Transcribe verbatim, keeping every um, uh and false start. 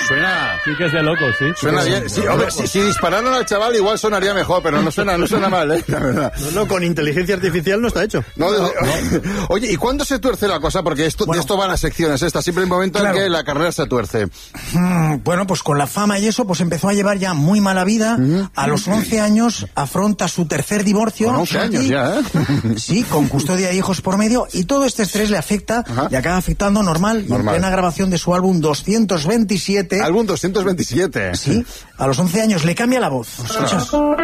Suena... Sí que es de loco, sí. Suena bien. Sí, hombre, si, si dispararan al chaval igual sonaría mejor, pero no suena, no suena mal, ¿eh? La verdad. No, no, con inteligencia artificial no está hecho. No, no, no. Oye, ¿y cuándo se tuerce la cosa? Porque esto, bueno, de esto van las secciones estas. Siempre hay un momento claro. en que la carrera se tuerce. Mm, bueno, pues con la fama y eso, pues empezó a llevar ya muy mala vida. Mm-hmm. A los once años afronta su tercer divorcio. Con once años ya, ¿eh? Sí, con custodia de hijos por medio. Y todo este estrés le afecta Ajá. y acaba afectando normal. normal. En plena grabación de su álbum doscientos veintisiete. Álbum doscientos veintisiete. Sí, a los once años le cambia la voz. ¿Escuchas?